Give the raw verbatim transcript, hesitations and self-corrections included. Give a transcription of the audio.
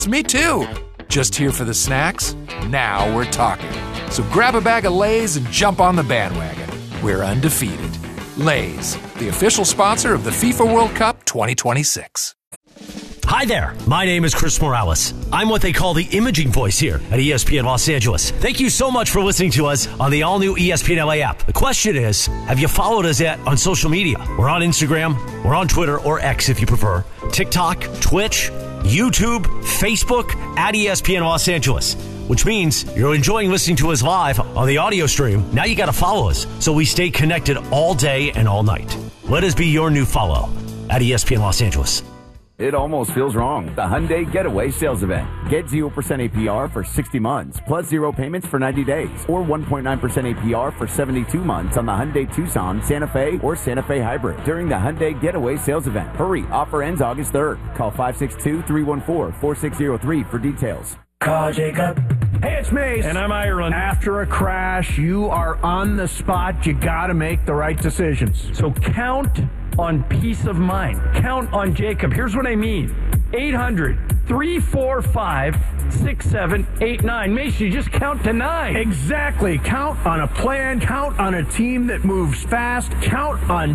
Me too. Just here for the snacks? Now we're talking. So grab a bag of Lay's and jump on the bandwagon. We're undefeated. Lay's, the official sponsor of the FIFA World Cup twenty twenty-six. Hi there, my name is Chris Morales. I'm what they call the imaging voice here at E S P N Los Angeles. Thank you so much for listening to us on the all-new E S P N L A app. The question is, have you followed us yet on social media? We're on Instagram, we're on Twitter, or X if you prefer, TikTok, Twitch, YouTube, Facebook, at E S P N Los Angeles. Which means you're enjoying listening to us live on the audio stream. Now you got to follow us so we stay connected all day and all night. Let us be your new follow at E S P N Los Angeles. It almost feels wrong. The Hyundai Getaway Sales Event. Get zero percent A P R for sixty months, plus zero payments for ninety days, or one point nine percent A P R for seventy-two months on the Hyundai Tucson, Santa Fe, or Santa Fe Hybrid during the Hyundai Getaway Sales Event. Hurry, offer ends August third. Call five six two, three one four, four six zero three for details. Call Jacob. Hey, it's Mace. And I'm Ireland. After a crash, you are on the spot. You got to make the right decisions. So count on peace of mind. Count on Jacob. Here's what I mean. eight hundred, three four five, six seven eight nine. Mace, you just count to nine. Exactly. Count on a plan. Count on a team that moves fast. Count on